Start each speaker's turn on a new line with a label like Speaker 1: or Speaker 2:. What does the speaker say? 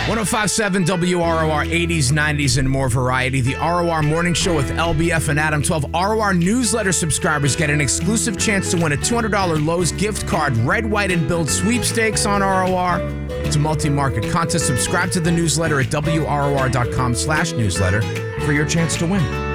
Speaker 1: 1057 WROR 80s, 90s, and more variety. The ROR Morning Show with LBF and Adam 12. ROR newsletter subscribers get an exclusive chance to win a $200 Lowe's gift card, Red, White, and Build sweepstakes on ROR. It's a multi-market contest. Subscribe to the newsletter at WROR.com/newsletter for your chance to win.